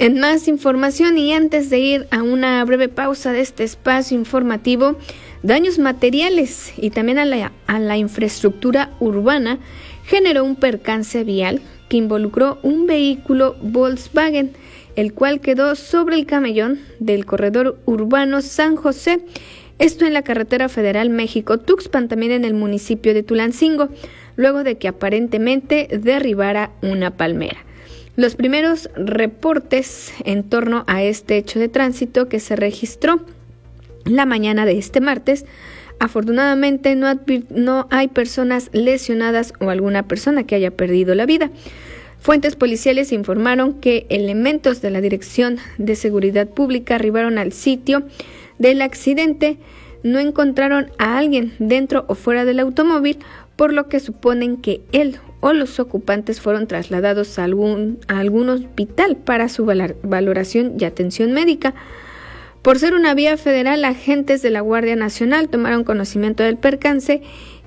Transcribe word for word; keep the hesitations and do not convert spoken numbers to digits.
En más información y antes de ir a una breve pausa de este espacio informativo, daños materiales y también a la, a la infraestructura urbana generó un percance vial que involucró un vehículo Volkswagen, el cual quedó sobre el camellón del corredor urbano San José, esto en la carretera federal México-Tuxpan, también en el municipio de Tulancingo, luego de que aparentemente derribara una palmera. Los primeros reportes en torno a este hecho de tránsito que se registró la mañana de este martes, afortunadamente no, advir- no hay personas lesionadas o alguna persona que haya perdido la vida. Fuentes policiales informaron que elementos de la Dirección de Seguridad Pública arribaron al sitio del accidente, no encontraron a alguien dentro o fuera del automóvil, por lo que suponen que él o los ocupantes fueron trasladados a algún, a algún hospital para su valoración y atención médica. Por ser una vía federal, agentes de la Guardia Nacional tomaron conocimiento del percance